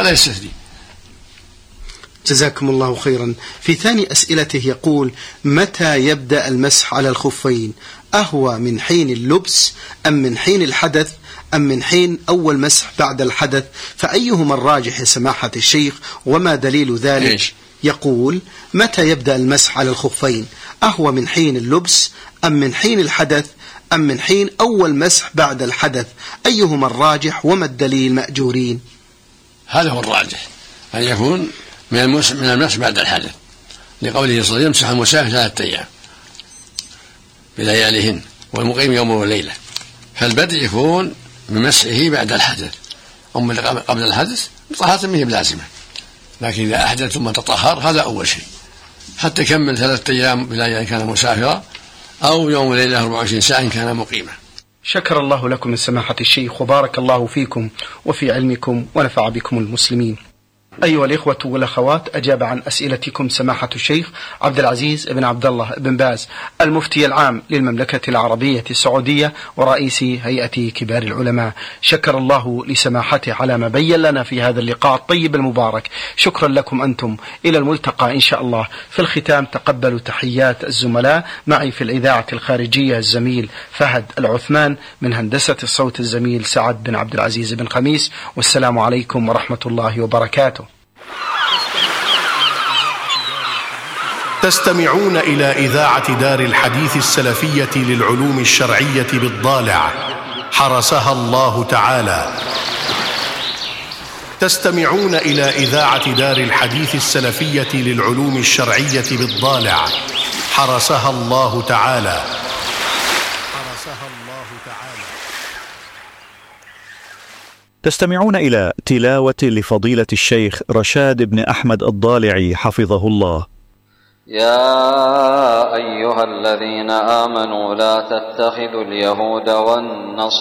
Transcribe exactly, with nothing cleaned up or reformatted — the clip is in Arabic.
ولا يستثني. جزاكم الله خيرا. في ثاني أسئلته يقول: متى يبدأ المسح على الخفين؟ أهو من حين اللبس أم من حين الحدث أم من حين أول مسح بعد الحدث؟ فأيهما الراجح يا سماحة الشيخ وما دليل ذلك؟ إيش؟ يقول: متى يبدأ المسح على الخفين؟ أهو من حين اللبس أم من حين الحدث أم من حين أول مسح بعد الحدث؟ أيهما الراجح وما الدليل مأجورين؟ هذا هو الراجح، أن يكون من المسح من المسح بعد الحدث، لقوله صلى الله عليه وسلم: يمسح المسافر ثلاثة أيام بلياليهن والمقيم يوم وليلة. فالبدء يكون بمسحه بعد الحدث، أما قبل الحدث طهارة منه بلازمة، لكن إذا أحدث ثم تطهر هذا أول شيء، حتى يكمل ثلاثة أيام بليالي إن كان مسافرا، أو يوم وليلة أربعة وعشرين ساعة إن كان مقيما. شكر الله لكم من سماحة الشيخ وبارك الله فيكم وفي علمكم ونفع بكم المسلمين. أيها الإخوة والأخوات، أجاب عن أسئلتكم سماحة الشيخ عبد العزيز بن عبد الله بن باز، المفتي العام للمملكة العربية السعودية ورئيس هيئة كبار العلماء. شكر الله لسماحته على ما بين لنا في هذا اللقاء الطيب المبارك. شكرا لكم أنتم، إلى الملتقى إن شاء الله. في الختام تقبلوا تحيات الزملاء، معي في الإذاعة الخارجية الزميل فهد العثمان، من هندسة الصوت الزميل سعد بن عبد العزيز بن خميس، والسلام عليكم ورحمة الله وبركاته. تستمعون إلى إذاعة دار الحديث السلفية للعلوم الشرعية بالضالع حرسها الله تعالى. تستمعون إلى إذاعة دار الحديث السلفية للعلوم الشرعية بالضالع حرسها الله تعالى. حرسها الله تعالى. تستمعون إلى تلاوة لفضيلة الشيخ رشاد بن أحمد الضالعي حفظه الله. يا أيها الذين آمنوا لا تتخذوا اليهود والنصارى